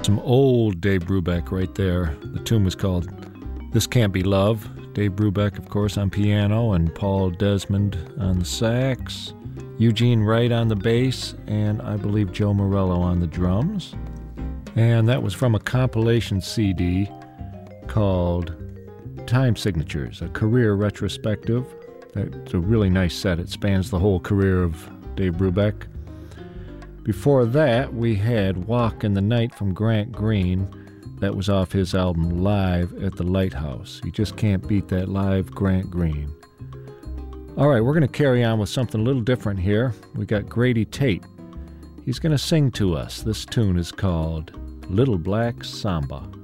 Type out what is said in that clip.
some old Dave Brubeck right there. The tune was called This Can't Be Love. Dave Brubeck, of course, on piano, and Paul Desmond on the sax, Eugene Wright on the bass, and I believe Joe Morello on the drums. And that was from a compilation CD called Time Signatures, a career retrospective. It's a really nice set. It spans the whole career of Dave Brubeck. Before that, we had Walk in the Night from Grant Green. That was off his album Live at the Lighthouse. You just can't beat that live Grant Green. All right, we're going to carry on with something a little different here. We got Grady Tate. He's going to sing to us. This tune is called Little Black Samba.